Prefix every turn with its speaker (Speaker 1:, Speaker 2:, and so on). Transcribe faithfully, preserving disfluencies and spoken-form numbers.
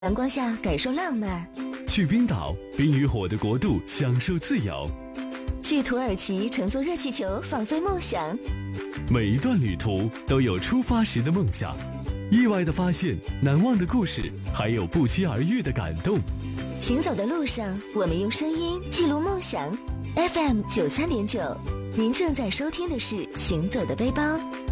Speaker 1: 阳光下感受浪漫，
Speaker 2: 去冰岛，冰与火的国度，享受自由；
Speaker 1: 去土耳其，乘坐热气球，放飞梦想。
Speaker 2: 每一段旅途都有出发时的梦想，意外的发现，难忘的故事，还有不期而遇的感动。
Speaker 1: 行走的路上，我们用声音记录梦想。F M 九三点九，您正在收听的是《行走的背包》。